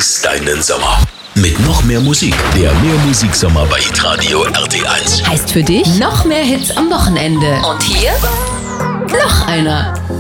Genieß deinen Sommer. Mit noch mehr Musik. Der Mehrmusiksommer bei Hitradio RT1. Heißt für dich noch mehr Hits am Wochenende. Und hier noch einer.